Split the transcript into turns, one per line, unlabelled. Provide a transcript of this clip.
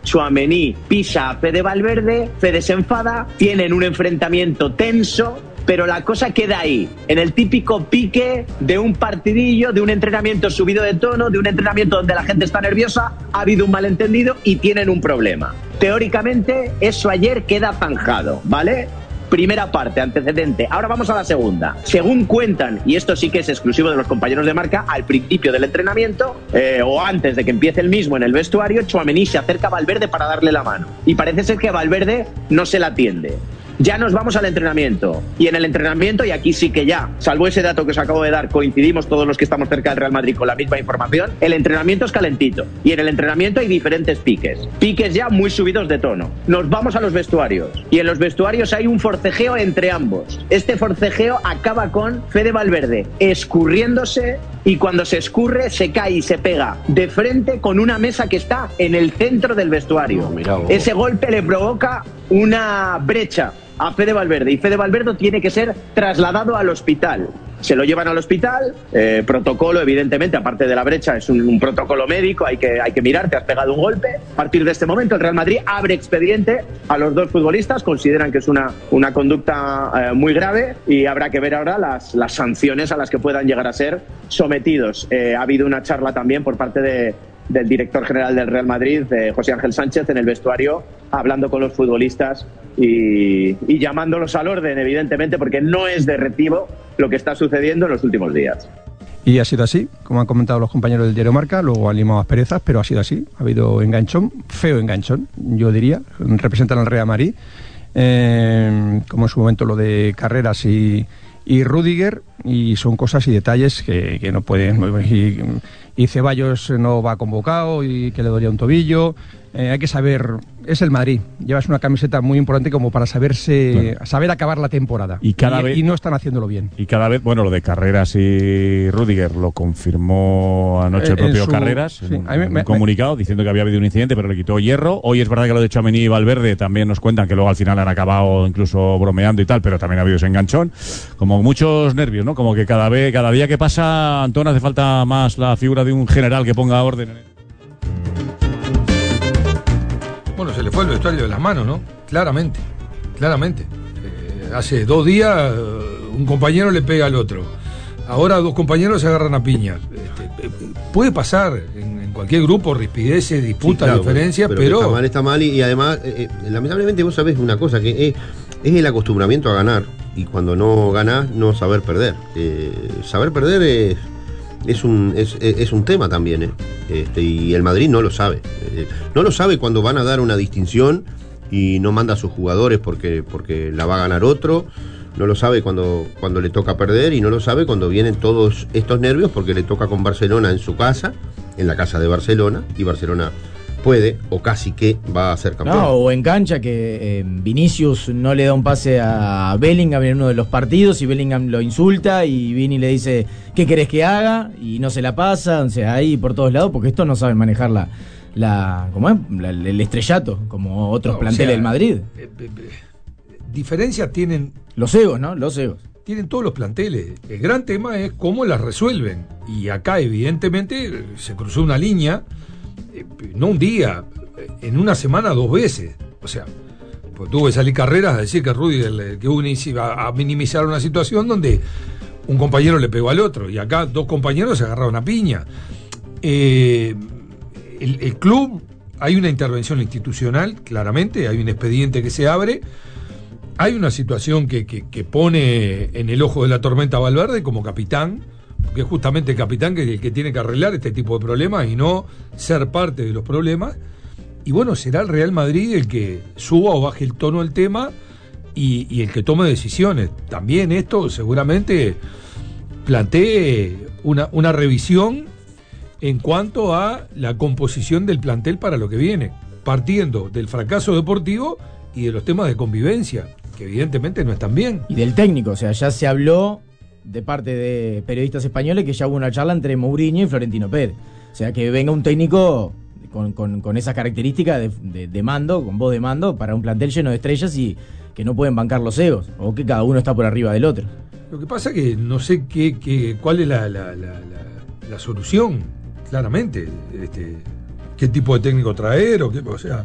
Tchouaméni pisa a Fede Valverde, Fede se enfada, tienen un enfrentamiento tenso, pero la cosa queda ahí, en el típico pique de un partidillo, de un entrenamiento subido de tono, de un entrenamiento donde la gente está nerviosa, ha habido un malentendido y tienen un problema. Teóricamente, eso ayer queda zanjado, ¿vale? Primera parte, antecedente. Ahora vamos a la segunda. Según cuentan, y esto sí que es exclusivo de los compañeros de Marca, al principio del entrenamiento, o antes de que empiece el mismo en el vestuario, Tchouaméni se acerca a Valverde para darle la mano. Y parece ser que Valverde no se la atiende. Ya nos vamos al entrenamiento. Y en el entrenamiento, y aquí sí que ya, salvo ese dato que os acabo de dar, coincidimos todos los que estamos cerca del Real Madrid con la misma información, el entrenamiento es calentito. Y en el entrenamiento hay diferentes piques. Piques ya muy subidos de tono. Nos vamos a los vestuarios. Y en los vestuarios hay un forcejeo entre ambos. Este forcejeo acaba con Fede Valverde escurriéndose, y cuando se escurre se cae y se pega de frente con una mesa que está en el centro del vestuario. Ese golpe le provoca una brecha a Fede Valverde y Fede Valverde tiene que ser trasladado al hospital. Se lo llevan al hospital, protocolo evidentemente, aparte de la brecha, es un protocolo médico, hay que mirar, te has pegado un golpe. A partir de este momento el Real Madrid abre expediente a los dos futbolistas, consideran que es una conducta muy grave y habrá que ver ahora las sanciones a las que puedan llegar a ser sometidos. Ha habido una charla también por parte del director general del Real Madrid, José Ángel Sánchez, en el vestuario, hablando con los futbolistas y llamándolos al orden, evidentemente, porque no es de recibo lo que está sucediendo en los últimos días.
Y ha sido así, como han comentado los compañeros del diario Marca, luego han limado asperezas, pero ha sido así. Ha habido enganchón, feo enganchón, yo diría, representan al Real Madrid, como en su momento lo de Carreras y Rüdiger, y son cosas y detalles que no pueden... Y Ceballos no va convocado y que le dolía un tobillo. Hay que saber, es el Madrid, llevas una camiseta muy importante como para saber acabar la temporada y no están haciéndolo bien.
Y cada vez, bueno, lo de Carreras y Rüdiger lo confirmó anoche el propio Carreras en un comunicado diciendo que había habido un incidente pero le quitó hierro. Hoy es verdad que lo de Tchouaméni y Valverde también nos cuentan que luego al final han acabado incluso bromeando y tal, pero también ha habido ese enganchón, como muchos nervios, ¿no? Como que cada día que pasa, Antón, hace falta más la figura de un general que ponga orden en él.
Bueno, se le fue el vestuario de las manos, ¿no? Claramente. Hace 2 días un compañero le pega al otro. Ahora 2 compañeros se agarran a piñas. Puede pasar en cualquier grupo, rispideces, disputas, sí, claro, diferencias, pero...
Está mal y además, lamentablemente vos sabés una cosa, que es el acostumbramiento a ganar, y cuando no ganás, no saber perder. Saber perder es un tema también, y el Madrid no lo sabe. No lo sabe cuando van a dar una distinción y no manda a sus jugadores porque la va a ganar otro. No lo sabe cuando le toca perder, y no lo sabe cuando vienen todos estos nervios porque le toca con Barcelona en su casa, en la casa de Barcelona, y Barcelona puede o casi que va a ser campeón.
No, o en cancha que Vinicius no le da un pase a Bellingham en uno de los partidos y Bellingham lo insulta y Vini le dice ¿qué querés que haga? Y no se la pasa, o sea, ahí por todos lados, porque estos no saben manejar el estrellato como otros planteles del Madrid.
Diferencias tienen
los egos, ¿no? Los egos.
Tienen todos los planteles. El gran tema es cómo las resuelven. Y acá evidentemente se cruzó una línea, no un día, en una semana 2 veces. O sea, pues tuvo que salir Carreras a decir que Rüdiger que iba a minimizar una situación donde un compañero le pegó al otro, y acá 2 compañeros se agarraron a piña. El club, hay una intervención institucional, claramente, hay un expediente que se abre. Hay una situación que pone en el ojo de la tormenta a Valverde como capitán, porque es justamente el capitán que es el que tiene que arreglar este tipo de problemas y no ser parte de los problemas. Y bueno, será el Real Madrid el que suba o baje el tono del tema y el que tome decisiones. También esto seguramente plantee una revisión en cuanto a la composición del plantel para lo que viene, partiendo del fracaso deportivo y de los temas de convivencia, que evidentemente no están bien.
Y del técnico, o sea, ya se habló de parte de periodistas españoles que ya hubo una charla entre Mourinho y Florentino Pérez. O sea, que venga un técnico con esas características de mando, con voz de mando, para un plantel lleno de estrellas y que no pueden bancar los egos, o que cada uno está por arriba del otro.
Lo que pasa es que no sé cuál es la solución, claramente. ¿Qué tipo de técnico traer? O sea,